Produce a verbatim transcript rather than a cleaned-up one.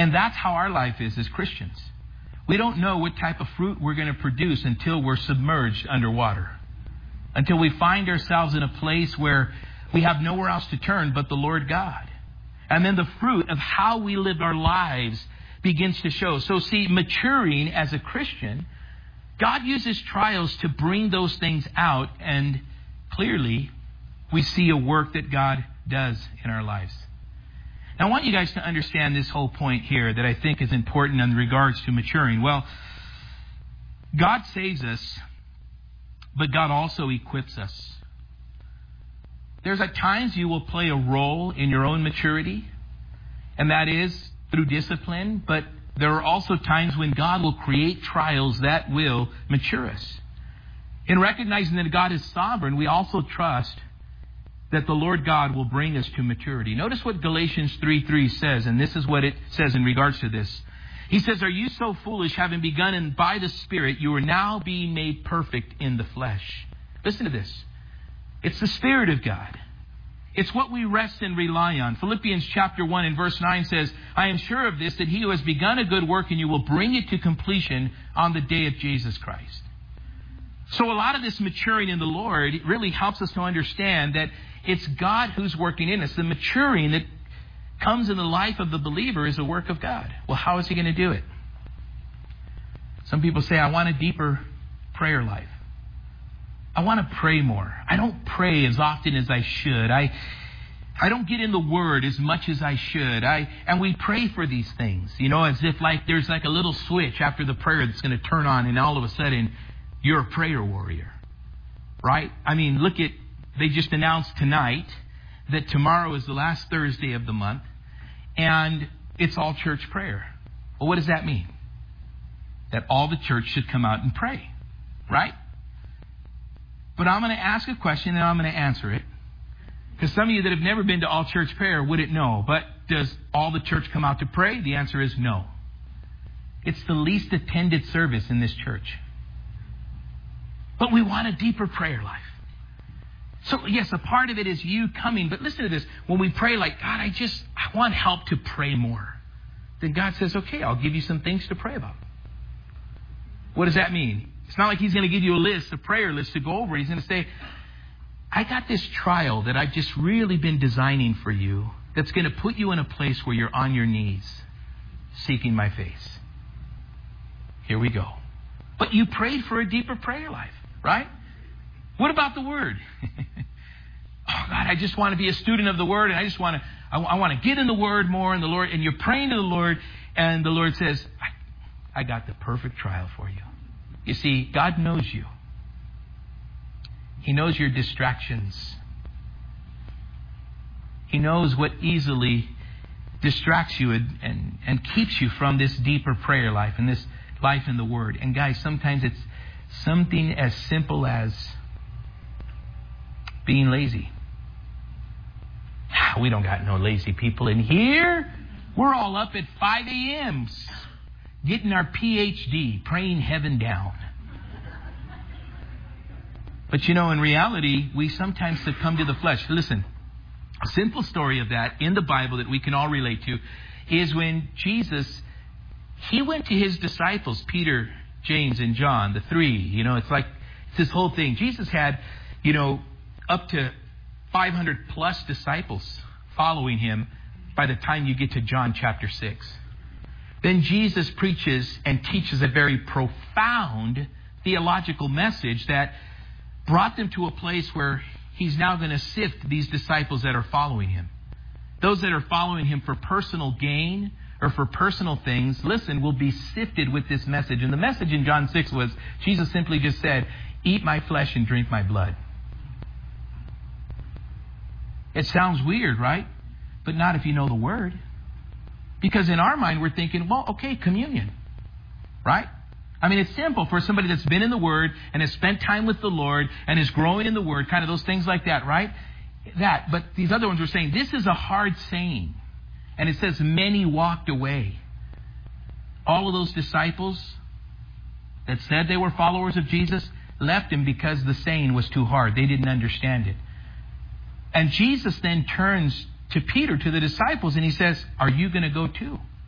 And that's how our life is as Christians. We don't know what type of fruit we're going to produce until we're submerged underwater. Until we find ourselves in a place where we have nowhere else to turn but the Lord God. And then the fruit of how we live our lives begins to show. So see, maturing as a Christian, God uses trials to bring those things out. And clearly, we see a work that God does in our lives. Now, I want you guys to understand this whole point here that I think is important in regards to maturing. Well, God saves us, but God also equips us. There's at times you will play a role in your own maturity, and that is through discipline, but there are also times when God will create trials that will mature us. In recognizing that God is sovereign, we also trust that the Lord God will bring us to maturity. Notice what Galatians three three says, and this is what it says in regards to this. He says, "Are you so foolish, having begun in by the Spirit, you are now being made perfect in the flesh?" Listen to this. It's the Spirit of God. It's what we rest and rely on. Philippians chapter one and verse nine says, "I am sure of this, that he who has begun a good work in you will bring it to completion on the day of Jesus Christ." So a lot of this maturing in the Lord really helps us to understand that it's God who's working in us. The maturing that comes in the life of the believer is a work of God. Well, how is he going to do it? Some people say, I want a deeper prayer life. I want to pray more. I don't pray as often as I should. I I don't get in the Word as much as I should. I and we pray for these things, you know, as if like there's like a little switch after the prayer that's going to turn on, and all of a sudden you're a prayer warrior, right? I mean, look at, they just announced tonight that tomorrow is the last Thursday of the month, and it's all church prayer. Well, what does that mean? That all the church should come out and pray, right? But I'm going to ask a question and I'm going to answer it. Because some of you that have never been to all church prayer wouldn't know. But does all the church come out to pray? The answer is no. It's the least attended service in this church. But we want a deeper prayer life. So yes, a part of it is you coming. But listen to this. When we pray like, God, I just, I want help to pray more. Then God says, okay, I'll give you some things to pray about. What does that mean? It's not like he's going to give you a list, a prayer list to go over. He's going to say, I got this trial that I've just really been designing for you that's going to put you in a place where you're on your knees seeking my face. Here we go. But you prayed for a deeper prayer life, right? What about the Word? Oh, God, I just want to be a student of the Word, and I just want to, I, I want to get in the Word more, and the Lord, and you're praying to the Lord, and the Lord says, I, I got the perfect trial for you. You see, God knows you. He knows your distractions. He knows what easily distracts you and, and, and keeps you from this deeper prayer life and this life in the Word. And guys, sometimes it's something as simple as being lazy. We don't got no lazy people in here. We're all up at five a.m. getting our P H D, praying heaven down. But you know, in reality, we sometimes succumb to the flesh. Listen, a simple story of that in the Bible that we can all relate to is when Jesus, he went to his disciples, Peter, James, and John, the three. You know, it's like, it's this whole thing. Jesus had, you know, up to five hundred plus disciples following him by the time you get to John chapter six. Then Jesus preaches and teaches a very profound theological message that brought them to a place where he's now going to sift these disciples that are following him. Those that are following him for personal gain or for personal things, listen, will be sifted with this message. And the message in John six was, Jesus simply just said, eat my flesh and drink my blood. It sounds weird, right? But not if you know the Word. Because in our mind, we're thinking, well, okay, communion, right? I mean, it's simple for somebody that's been in the Word and has spent time with the Lord and is growing in the Word, kind of those things like that, right? That. But these other ones were saying, this is a hard saying. And it says, many walked away. All of those disciples that said they were followers of Jesus left him because the saying was too hard. They didn't understand it. And Jesus then turns to Peter, to the disciples, and he says, are you going to go too?